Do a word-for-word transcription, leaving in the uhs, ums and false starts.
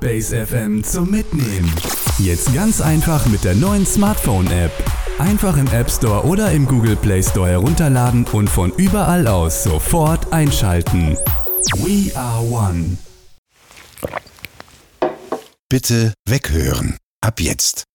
Base F M zum Mitnehmen. Jetzt ganz einfach mit der neuen Smartphone-App. Einfach im App Store oder im Google Play Store herunterladen und von überall aus sofort einschalten. We are one. Bitte weghören. Ab jetzt.